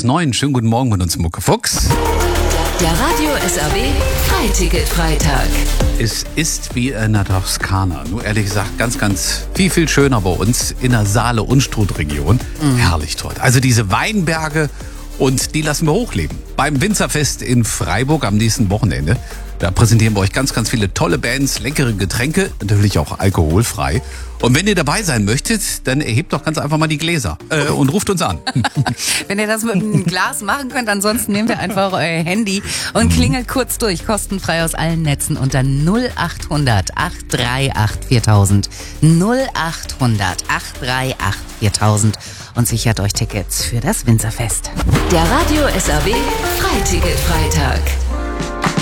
bis 9. Schönen guten Morgen mit uns, Muckefuchs. Der Radio SAW Freiticket-Freitag. Es ist wie in der Toskana. Nur ehrlich gesagt ganz viel schöner bei uns in der Saale-Unstrut-Region. Herrlich dort. Also diese Weinberge, und die lassen wir hochleben. Beim Winzerfest in Freiburg am nächsten Wochenende. Da präsentieren wir euch ganz viele tolle Bands, leckere Getränke, natürlich auch alkoholfrei. Und wenn ihr dabei sein möchtet, dann erhebt doch ganz einfach mal die Gläser und ruft uns an. Wenn ihr das mit einem Glas machen könnt, ansonsten nehmt ihr einfach euer Handy und klingelt kurz durch, kostenfrei aus allen Netzen unter 0800 838 4000. 0800 838 4000 und sichert euch Tickets für das Winzerfest. Der Radio SAW Freiticket-Freitag.